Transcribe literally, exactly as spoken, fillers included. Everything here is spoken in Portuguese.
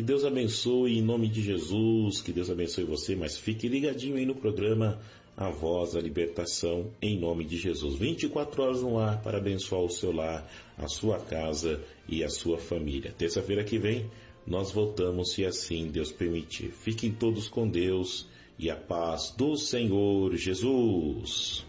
Deus abençoe em nome de Jesus, que Deus abençoe você, mas fique ligadinho aí no programa A Voz da Libertação, em nome de Jesus. vinte e quatro horas no ar para abençoar o seu lar, a sua casa e a sua família. Terça-feira que vem nós voltamos, se assim Deus permitir. Fiquem todos com Deus e a paz do Senhor Jesus.